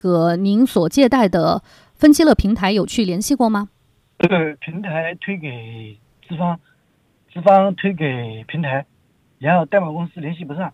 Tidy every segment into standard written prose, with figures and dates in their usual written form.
您所借贷的分期乐平台有去联系过吗？ 这个平台推给资方，资方推给平台，然后担保公司联系不上。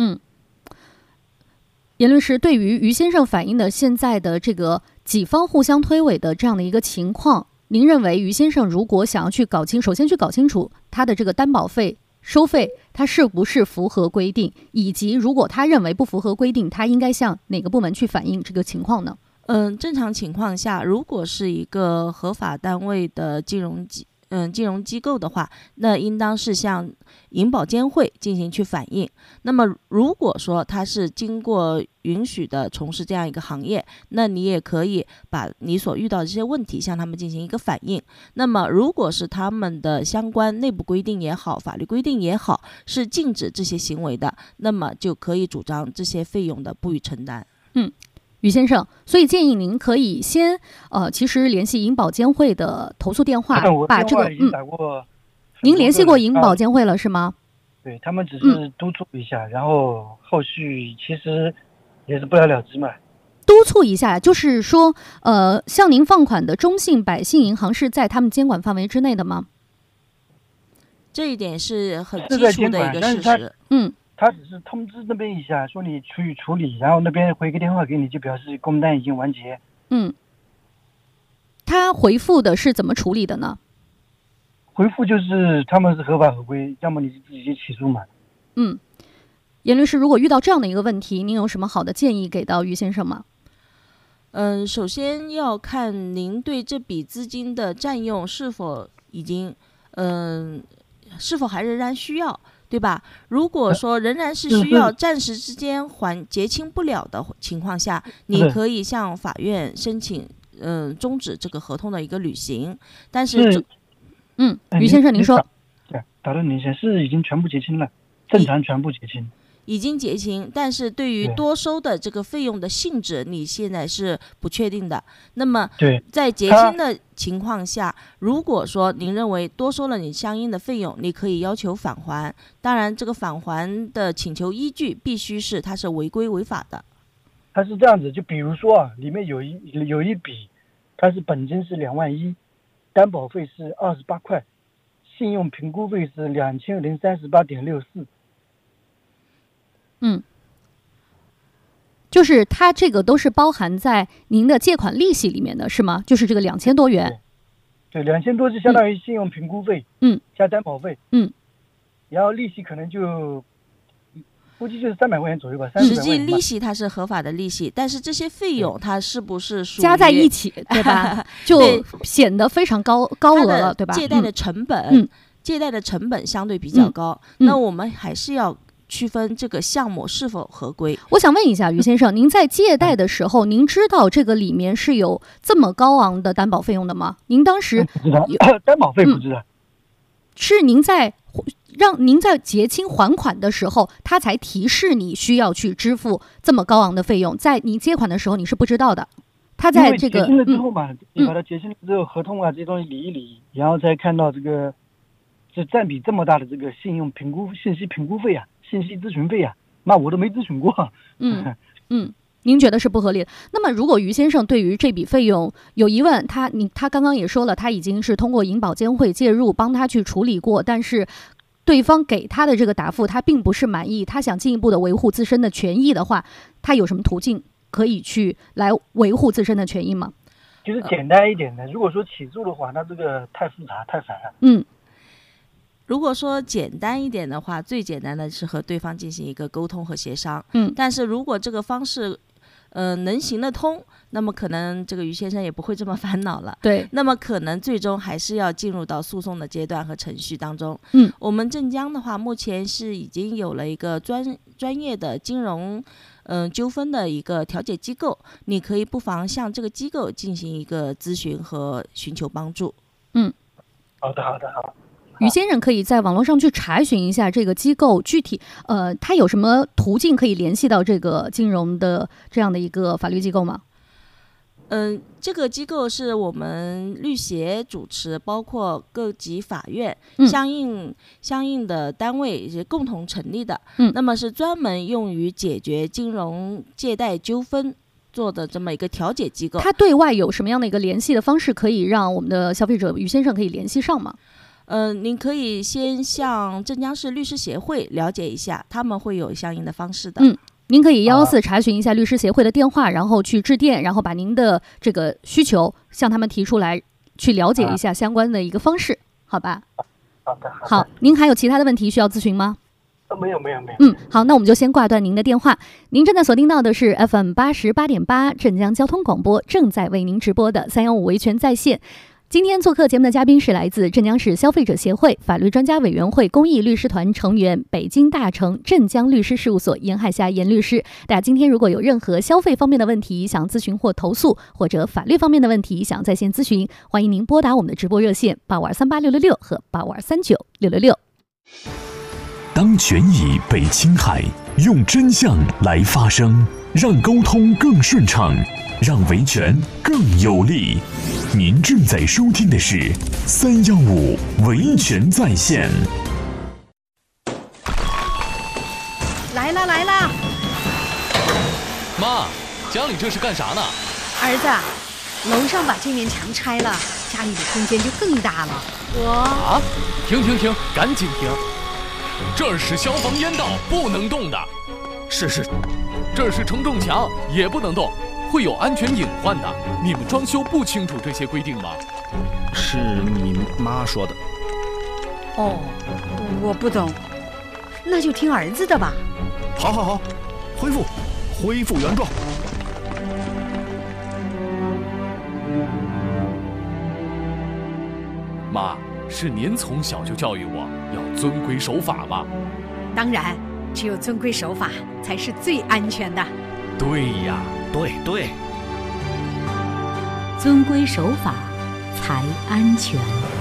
严律师，对于于先生反映的现在的这个几方互相推诿的这样的一个情况，您认为于先生如果想要去首先去搞清楚他的这个担保费收费，他是不是符合规定，以及如果他认为不符合规定，他应该向哪个部门去反映这个情况呢？ 正常情况下，如果是一个合法单位的金融机构的话，那应当是向银保监会进行去反映。那么如果说他是经过允许的从事这样一个行业，那你也可以把你所遇到的这些问题向他们进行一个反映。那么如果是他们的相关内部规定也好，法律规定也好，是禁止这些行为的，那么就可以主张这些费用的不予承担。 于先生，所以建议您可以先其实联系银保监会的投诉电话，把这个您联系过银保监会了是吗？ 对，他们只是督促一下，然后后续其实也是不了了之嘛。 督促一下，就是说向您放款的中信、百姓银行是在他们监管范围之内的吗？ 这一点是很基础的一个事实。 他只是通知那边一下，说你去处理，然后那边回个电话给你，就表示工单已经完结。 他回复的是怎么处理的呢？ 回复就是他们是合法合规，要么你自己去起诉嘛。 严律师，如果遇到这样的一个问题，您有什么好的建议给到于先生吗？ 首先要看您对这笔资金的占用是否已经是否还仍然需要，对吧？如果说仍然是需要，暂时之间结清不了的情况下，你可以向法院申请终止这个合同的一个履行。但是于先生您说。 打断您一下，是已经全部结清了，正常全部结清。 已经结清，但是对于多收的这个费用的性质，你现在是不确定的。那么在结清的情况下，如果说您认为多收了你相应的费用，你可以要求返还。当然，这个返还的请求依据必须是它是违规违法的。 它是这样子，就比如说里面有一笔，它是本金是2万1，担保费是28块，信用评估费是2038.64。 就是它这个都是包含在您的借款利息里面的是吗？就是这个2000多元。 对，2000多是相当于信用评估费，加担保费，然后利息可能就估计就是300块钱左右吧。 实际利息它是合法的利息，但是这些费用它是不是属于加在一起，对吧？就显得非常高额了，对吧？ 借贷的成本，借贷的成本相对比较高，那我们还是要区分这个项目是否合规。 我想问一下于先生，您在借贷的时候，您知道这个里面是有这么高昂的担保费用的吗？您当时不知道，担保费不知道， 是您在结清还款的时候，他才提示你需要去支付这么高昂的费用，在你接款的时候你是不知道的。他在这个结清了之后嘛，你把它结清了之后，合同这些东西理一理，然后再看到这占比这么大的这个信息评估费信息咨询费那我都没咨询过。 您觉得是不合理的。那么如果于先生对于这笔费用有疑问，他刚刚也说了，他已经是通过银保监会介入帮他去处理过，但是对方给他的这个答复他并不是满意，他想进一步的维护自身的权益的话，他有什么途径可以去来维护自身的权益吗？ 就是简单一点的，如果说起诉的话，那这个太复杂太烦了。 如果说简单一点的话，最简单的是和对方进行一个沟通和协商。但是如果这个方式能行得通，那么可能这个于先生也不会这么烦恼了。 对， 那么可能最终还是要进入到诉讼的阶段和程序当中。我们镇江的话，目前是已经有了一个专业的金融纠纷的一个调解机构，你可以不妨向这个机构进行一个咨询和寻求帮助。 好的。 于先生可以在网络上去查询一下这个机构具体他有什么途径可以联系到这个金融的这样的一个法律机构吗？ 这个机构是我们律协主持，包括各级法院相应的单位是共同成立的。那么是专门用于解决金融借贷纠纷做的这么一个调解机构。 他对外有什么样的一个联系的方式，可以让我们的消费者于先生可以联系上吗？ 您可以先向镇江市律师协会了解一下，他们会有相应的方式的。 您可以114查询一下律师协会的电话，然后去致电，然后把您的这个需求向他们提出来，去了解一下相关的一个方式，好吧？ 好的。 好，您还有其他的问题需要咨询吗？ 没有。 好，那我们就先挂断您的电话。您正在锁定到的是 FM 88.8镇江交通广播，正在为您直播的315维权在线。今天做客节目的嘉宾是来自镇江市消费者协会法律专家委员会公益律师团成员、北京大成镇江律师事务所严海霞严律师。大家今天如果有任何消费方面的问题想咨询或投诉，或者法律方面的问题想在线咨询，欢迎您拨打我们的直播热线85238666和85239666。 当权益被侵害，用真相来发声，让沟通更顺畅，让维权更有力。您正在收听的是315维权在线。 来啦！ 妈，家里这是干啥呢？ 儿子，楼上把这面墙拆了，家里的空间就更大了。 停，赶紧停！这儿是消防烟道，不能动的。 是， 这儿是承重墙，也不能动，会有安全隐患的。你们装修不清楚这些规定吗？ 是你妈说的。 哦，我不懂，那就听儿子的吧。 好，恢复原状。 妈，是您从小就教育我要遵规守法吧？ 当然，只有遵规守法才是最安全的。 对呀， 对， 遵规守法才安全。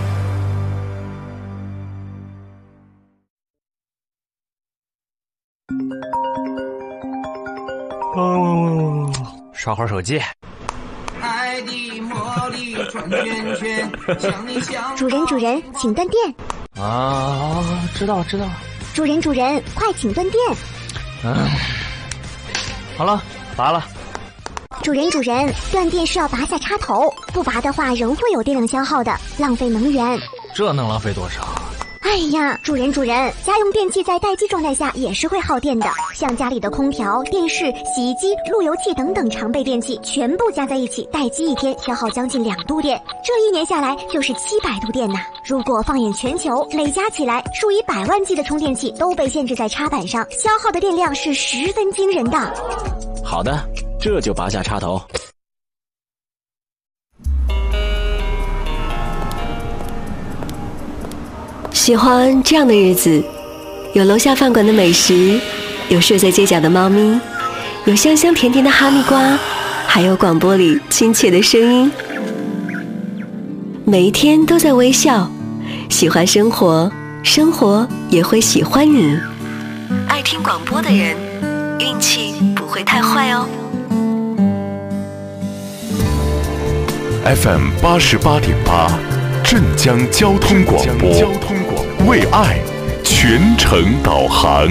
刷会儿手机。 爱的魔力转圈圈，像你像主人，请断电。 知道。 主人，快请断电。 好了，拔了。 主人，断电是要拔下插头，不拔的话仍会有电量消耗的，浪费能源。 这能浪费多少？ 哎呀，主人，家用电器在待机状态下也是会耗电的，像家里的空调、电视、洗衣机、路由器等等常备电器，全部加在一起，待机1天消耗将近2度电，这1年下来就是700度电呐。如果放眼全球，累加起来，数以百万计的充电器都被限制在插板上，消耗的电量是十分惊人的。 好的，这就拔下插头。 喜欢这样的日子，有楼下饭馆的美食，有睡在街角的猫咪，有香香甜甜的哈密瓜，还有广播里亲切的声音。每一天都在微笑，喜欢生活，生活也会喜欢你。爱听广播的人，运气不会太坏哦。 FM 88.8镇江交通广播，为爱全程导航。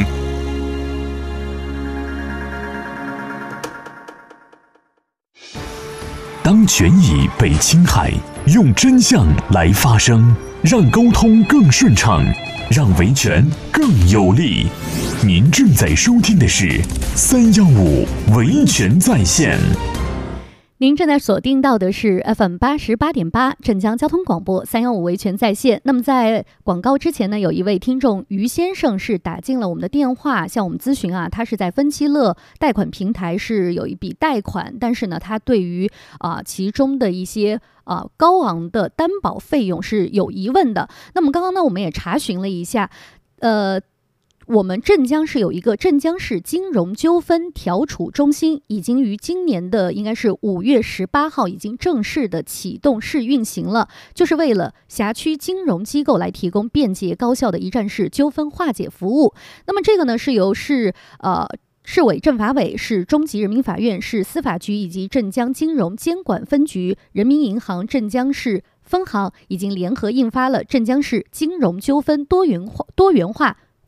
当权益被侵害，用真相来发声，让沟通更顺畅，让维权更有力。您正在收听的是315维权在线。 您正在锁定到的是 FM 88.8镇江交通广播315维权在线。那么在广告之前呢，有一位听众于先生是打进了我们的电话向我们咨询啊，他是在分期乐贷款平台是有一笔贷款，但是呢他对于其中的一些高昂的担保费用是有疑问的。那么刚刚呢我们也查询了一下，我们镇江市有一个镇江市金融纠纷调处中心，已经于今年的应该是5月18号已经正式的启动试运行了，就是为了辖区金融机构来提供便捷高效的一站式纠纷化解服务。那么这个呢是由市委政法委、市中级人民法院、市司法局以及镇江金融监管分局、人民银行镇江市分行已经联合印发了《镇江市金融纠纷多元化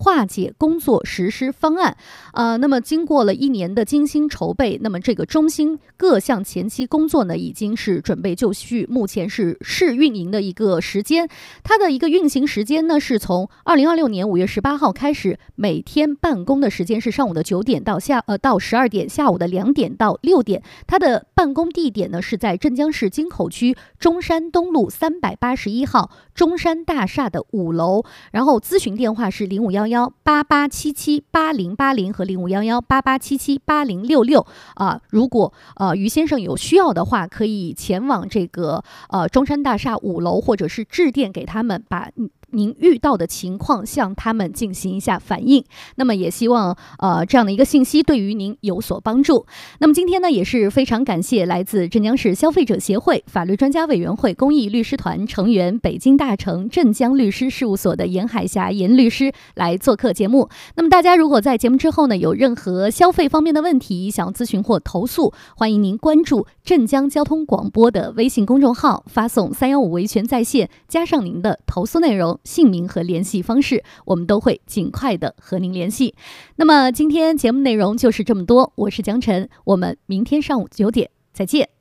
化解工作实施方案。那么经过了1年的精心筹备，那么这个中心各项前期工作呢，已经是准备就绪，目前是试运营的一个时间。它的一个运行时间呢，是从2026年5月18号开始，每天办公的时间是上午的9点到12点，下午的2点到6点。它的办公地点呢是在镇江市京口区中山东路381号中山大厦的5楼。然后咨询电话是051188778080和051188778066。如果于先生有需要的话，可以前往这个中山大厦5楼，或者是致电给他们，把您遇到的情况向他们进行一下反映。那么也希望这样的一个信息对于您有所帮助。那么今天呢，也是非常感谢来自镇江市消费者协会法律专家委员会公益律师团成员、北京大成镇江律师事务所的严海霞严律师来做客节目。那么大家如果在节目之后呢，有任何消费方面的问题想要咨询或投诉，欢迎您关注镇江交通广播的微信公众号，发送315维权在线，加上您的投诉内容、姓名和联系方式，我们都会尽快的和您联系。那么今天节目内容就是这么多，我是江晨，我们明天上午9点再见。